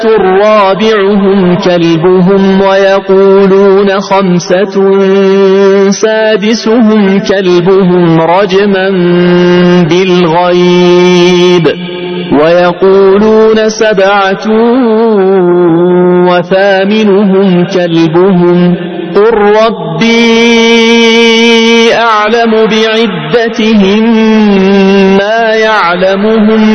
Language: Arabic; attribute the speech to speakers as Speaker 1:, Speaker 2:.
Speaker 1: رابعهم كلبهم ويقولون 5 سادسهم كلبهم رجما بالغيب ويقولون 7 وثامنهم كلبهم قل ربي أعلم بعدتهم ما يعلمهم